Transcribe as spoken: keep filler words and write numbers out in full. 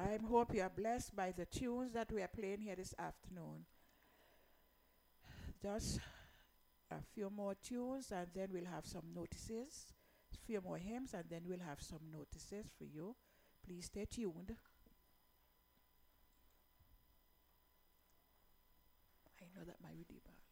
I hope you are blessed by the tunes that we are playing here this afternoon. Just a few more tunes and then we'll have some notices. A few more hymns and then we'll have some notices for you. Please stay tuned. I know that my Redeemer